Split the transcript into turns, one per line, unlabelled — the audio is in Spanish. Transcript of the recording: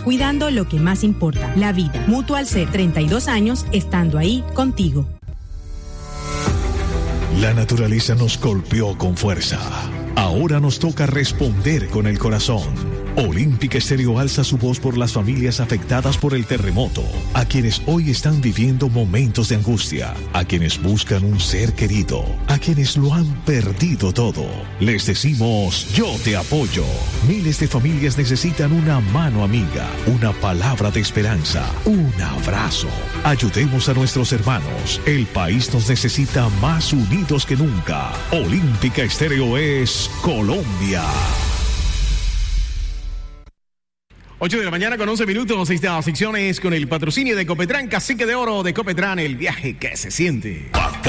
cuidando lo que más importa, la vida. Mutual Ser, 32 años estando ahí contigo.
La naturaleza nos golpeó con fuerza. Ahora nos toca responder con el corazón. Olímpica Estéreo alza su voz por las familias afectadas por el terremoto, a quienes hoy están viviendo momentos de angustia, a quienes buscan un ser querido, a quienes lo han perdido todo. Les decimos, yo te apoyo. Miles de familias necesitan una mano amiga, una palabra de esperanza, un abrazo. Ayudemos a nuestros hermanos. El país nos necesita más unidos que nunca. Olímpica Estéreo es Colombia.
8 de la mañana con 11 minutos. Esta sección es con el patrocinio de Copetran, Cacique de Oro de Copetran, el viaje que se siente.